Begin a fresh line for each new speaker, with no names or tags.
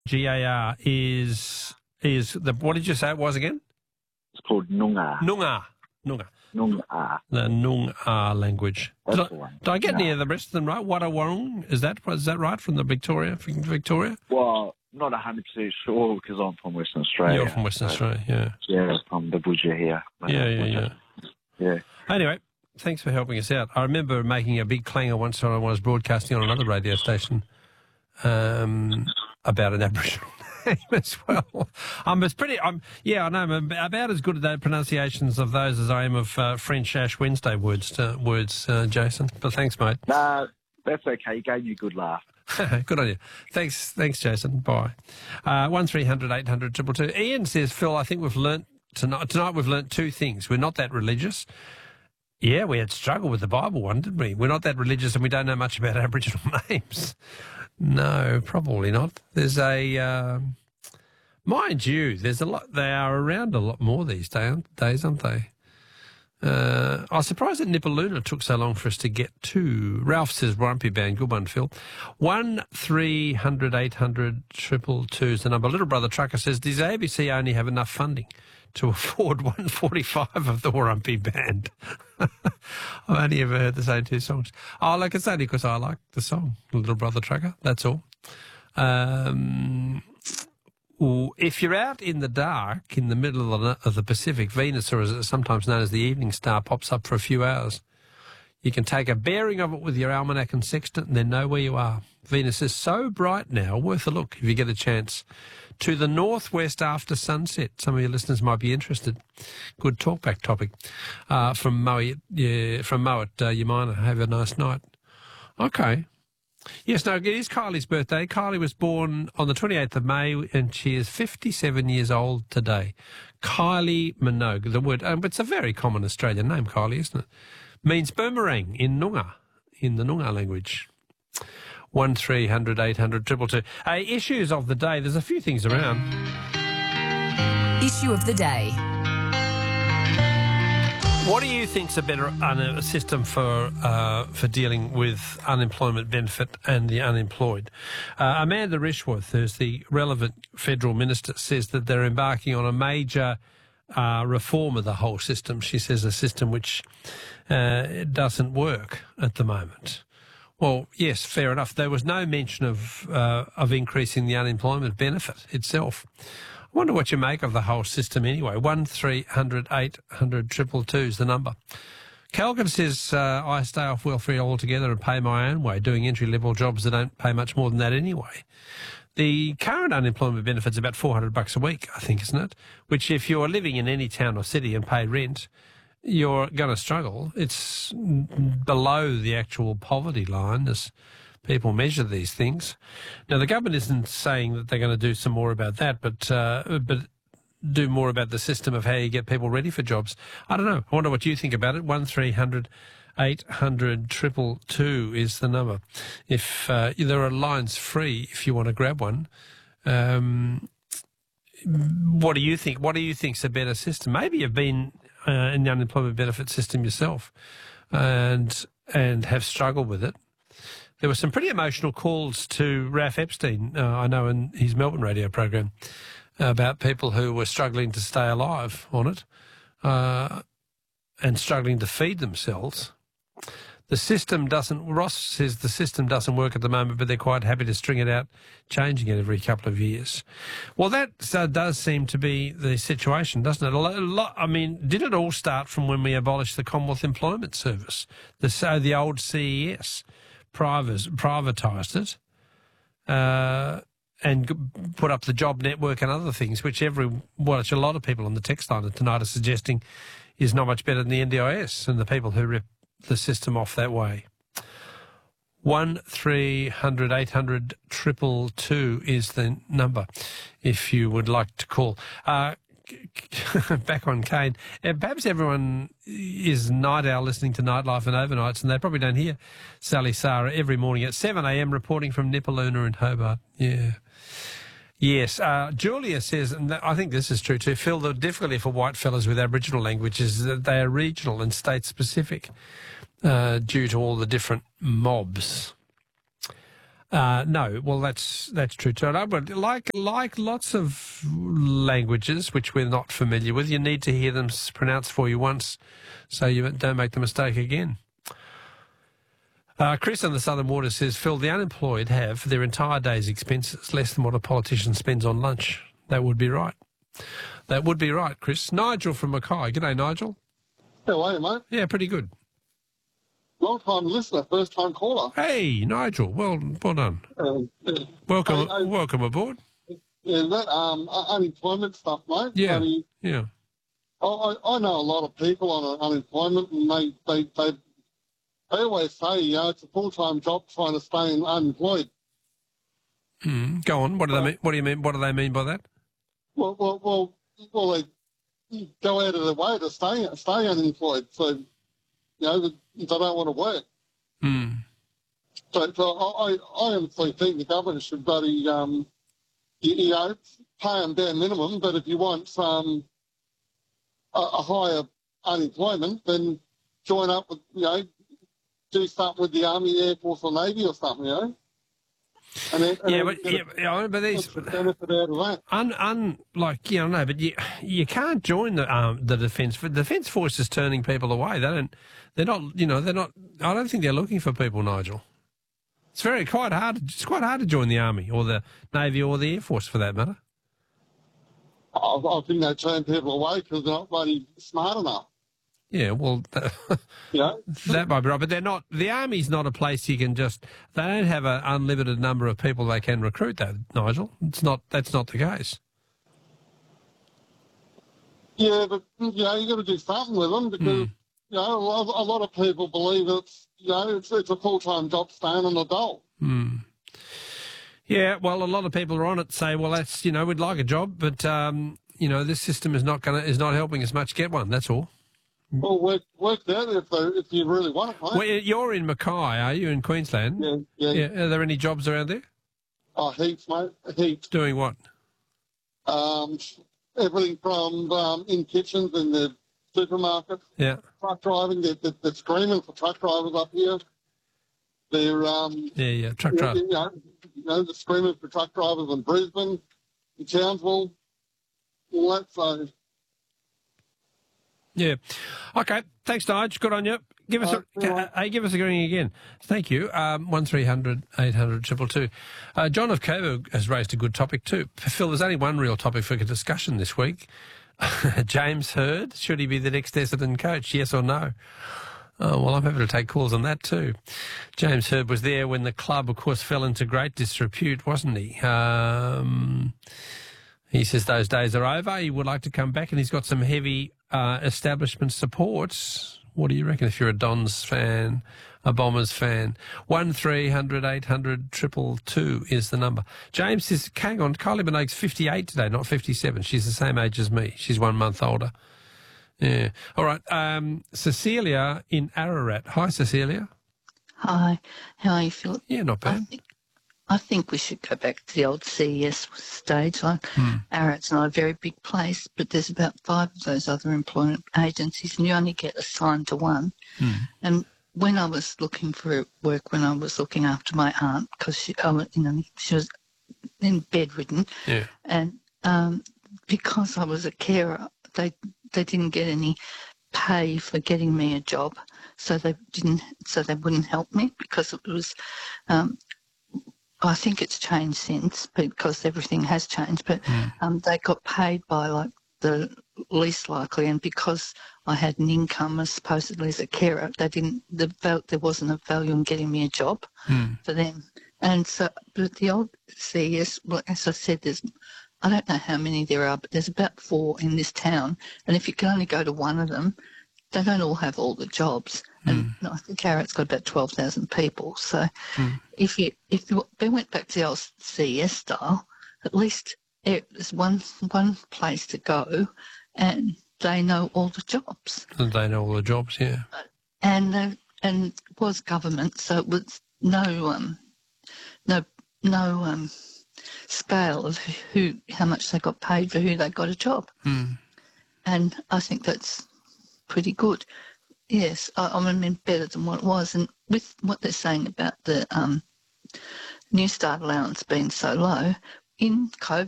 G-A-R is the, what did you say it was again?
It's called Noongar.
Noongar.
Noongar.
The Noongar language.
That's the one.
Did I get any of the rest of them right? Wadawarung, is that right from the Victoria?
Well, not 100% sure because I'm from Western Australia.
You're from Western Australia, yeah.
Yeah, from the Budja here. Yeah.
Anyway, thanks for helping us out. I remember making a big clanger once when I was broadcasting on another radio station about an Aboriginal name as well. I know I'm about as good at the pronunciations of those as I am of French Ash Wednesday words, Jason. But thanks, mate.
No, that's okay. You gave me a good laugh.
Good on you. Thanks, Jason. Bye. 1300 800 222. Ian says, Phil, I think we've learnt tonight we've learnt two things. We're not that religious. Yeah, we had struggle with the Bible one, didn't we? We're not that religious and we don't know much about Aboriginal names. No, probably not. There's mind you, there's a lot. They are around a lot more these days, aren't they? I was surprised that Nipaluna took so long for us to get to. Ralph says, Warumpi Band, good one, Phil. 1300 800 222 is the number. Little Brother Trucker says, does ABC only have enough funding to afford 145 of the Warumpi Band? I've only ever heard the same two songs. Oh, look, it's only because I like the song, Little Brother Trucker, that's all. If you're out in the dark, in the middle of the Pacific, Venus, or as it's sometimes known as the evening star, pops up for a few hours. You can take a bearing of it with your almanac and sextant and then know where you are. Venus is so bright now, worth a look if you get a chance. To the northwest after sunset. Some of your listeners might be interested. Good talkback topic from Mo at Yamina. Have a nice night. Okay. Yes, no, it is Kylie's birthday. Kylie was born on the 28th of May and she is 57 years old today. Kylie Minogue, the word, but it's a very common Australian name, Kylie, isn't it? Means boomerang in Noongar, in the Noongar language. 1300 800 222. Issues of the day. There's a few things around.
Issue of the day.
What do you think's a better system for dealing with unemployment benefit and the unemployed? Amanda Rishworth, who's the relevant federal minister, says that they're embarking on a major reform of the whole system. She says a system which doesn't work at the moment. Well, yes, fair enough. There was no mention of increasing the unemployment benefit itself. I wonder what you make of the whole system anyway. 1300 800 222 is the number. Calgan says, I stay off welfare altogether and pay my own way, doing entry-level jobs that don't pay much more than that anyway. The current unemployment benefit's about $400 a week, I think, isn't it? Which if you're living in any town or city and pay rent, you're going to struggle. It's below the actual poverty line as people measure these things. Now, the government isn't saying that they're going to do some more about that, but do more about the system of how you get people ready for jobs. I don't know. I wonder what you think about it. 1300 800 222 is the number. If there are lines free if you want to grab one. What do you think? What do you think's a better system? Maybe you've been in the unemployment benefit system yourself and have struggled with it. There were some pretty emotional calls to Ralph Epstein, I know, in his Melbourne radio program about people who were struggling to stay alive on it and struggling to feed themselves. The system doesn't, Ross says the system doesn't work at the moment, but they're quite happy to string it out, changing it every couple of years. Well, that does seem to be the situation, doesn't it? I mean, did it all start from when we abolished the Commonwealth Employment Service? The old CES privatised it and put up the job network and other things, which a lot of people on the text line tonight are suggesting is not much better than the NDIS and the people who rip the system off that way. 1300 800 222 is the number if you would like to call. Back on Kane. Perhaps everyone is night owl listening to Nightlife and Overnights, and they probably don't hear Sally Sarah every morning at 7 a.m. reporting from Nipaluna in Hobart. Yeah. Yes. Julia says, and I think this is true too, Phil, the difficulty for white fellas with Aboriginal language is that they are regional and state-specific due to all the different mobs. No, well, that's true too. But like lots of languages which we're not familiar with, you need to hear them pronounced for you once, so you don't make the mistake again. Chris on the Southern Water says, Phil, the unemployed have for their entire day's expenses less than what a politician spends on lunch. That would be right. That would be right, Chris. Nigel from Mackay. G'day, Nigel.
How are you, mate?
Yeah, pretty good.
Long-time listener, first-time caller.
Hey, Nigel. Well done. Welcome aboard.
Yeah, that unemployment stuff, mate.
Yeah,
I mean,
yeah.
I know a lot of people on unemployment, and they always say, it's a full-time job trying to stay unemployed.
Go on. What do they mean? What do you mean? What do they mean by that?
Well, they go out of their way to stay unemployed. So, they don't want to work. So I honestly think the government should bloody, pay them bare minimum. But if you want a higher unemployment, then join up with, do something with the Army, Air Force, or Navy or something, but
these
the benefit out of that.
but you can't join the defence. The Defence Force is turning people away. They're not. I don't think they're looking for people, Nigel. It's quite hard. It's quite hard to join the Army or the Navy or the Air Force, for that matter.
I think they turn people away because they're not bloody smart enough.
Yeah, well, that might be right, but they're not. The Army's not a place you can just. They don't have an unlimited number of people they can recruit. That, Nigel, That's not the case.
Yeah, but you got to do something with them because a lot of people believe it's a full-time job staying an adult.
Yeah, well, a lot of people are on it say, well, that's we'd like a job, but this system is not helping us much get one. That's all.
Well, work that if you really want it, mate.
Well, you're in Mackay, are you, in Queensland?
Yeah.
Are there any jobs around there?
Oh, heaps, mate. Heaps.
Doing what?
Everything from in kitchens in the supermarkets.
Yeah.
Truck driving. They're screaming for truck drivers up here. They're
truck drivers.
They're screaming for truck drivers in Brisbane, in Townsville, all that. So.
Yeah. Okay. Thanks, Nige. Good on you. Give us a ring again. Thank you. 1300 800 222. John of Coburg has raised a good topic too. Phil, there's only one real topic for discussion this week. James Hird, should he be the next Essendon coach? Yes or no? Oh, well, I'm happy to take calls on that too. James Hird was there when the club, of course, fell into great disrepute, wasn't he? He says those days are over. He would like to come back, and he's got some heavy establishment support. What do you reckon if you're a Dons fan, a Bombers fan? 1300 800 222 is the number. James says, hang on, Kylie Minogue's 58 today, not 57. She's the same age as me. She's 1 month older. Yeah. All right. Cecilia in Ararat. Hi, Cecilia.
Hi. How are you, Phil?
Yeah, not bad.
I think we should go back to the old CES stage. Ararat's not a very big place, but there's about 5 of those other employment agencies, and you only get assigned to one. And when I was looking for work, when I was looking after my aunt, because she was bedridden, and because I was a carer, they didn't get any pay for getting me a job, so they wouldn't help me because it was. I think it's changed since because everything has changed, but they got paid by like the least likely, and because I had an income supposedly as a carer, there wasn't a value in getting me a job for them. And so, but the old CES, well, as I said, I don't know how many there are, but there's about 4 in this town, and if you can only go to one of them, they don't all have all the jobs. And I think Ararat's got about 12,000 people. So if they went back to the old CES style, at least there's one place to go, and they know all the jobs.
And they know all the jobs, yeah.
And it was government, so it was no scale of how much they got paid for who they got a job. And I think that's pretty good. Yes, I mean better than what it was. And with what they're saying about the New Start allowance being so low, in COVID,